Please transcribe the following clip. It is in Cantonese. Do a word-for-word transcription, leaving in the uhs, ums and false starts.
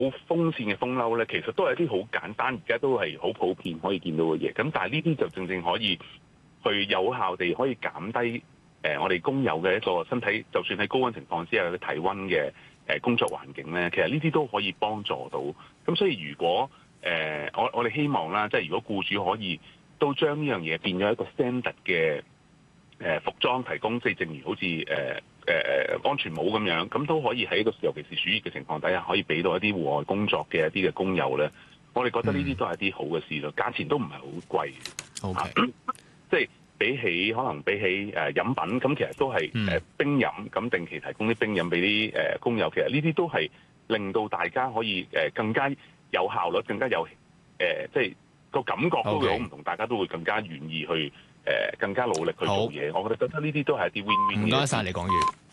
風扇嘅風褸咧，其實都係一啲好簡單，而家都係好普遍可以見到嘅嘢。咁但係呢啲就正正可以去有效地可以減低誒、呃、我哋工友嘅一個身體，就算喺高溫情況之下嘅體溫嘅誒工作環境咧，其實呢啲都可以幫助到。咁所以如果誒、呃、我我哋希望啦，即係如果僱主可以都將呢樣嘢變咗一個 standard 嘅誒服裝提供，即係正如好似誒誒安全帽咁樣，咁都可以喺一個尤其是暑熱嘅情況底下，可以俾到一啲戶外工作嘅一啲嘅工友咧。我哋覺得呢啲都係一啲好嘅事咯，價錢都唔係好貴。 OK， 即係比起可能比起誒飲品，咁其實都係誒冰飲，咁定期提供啲冰飲俾啲誒工友，其實呢啲都係令到大家可以誒更加有效率，更加有誒即係個感覺都會好唔同， Okay. 大家都會更加願意去誒更加努力去做嘢。我覺得覺得呢啲都係一啲 win win 嘅。 唔該晒，李廣宇。